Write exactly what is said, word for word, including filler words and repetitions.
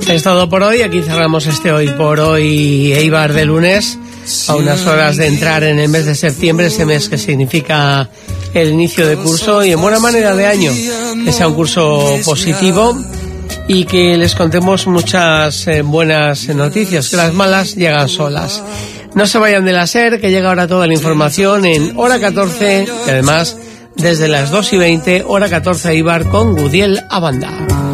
Es todo por hoy. Aquí cerramos este Hoy por Hoy Eibar de lunes, a unas horas de entrar en el mes de septiembre, ese mes que significa el inicio de curso y en buena manera de año, que sea un curso positivo y que les contemos muchas eh, buenas noticias, que las malas llegan solas. No se vayan de la SER, que llega ahora toda la información en hora catorce, y además desde las dos y veinte, hora catorce Eibar con Gudiel Abanda.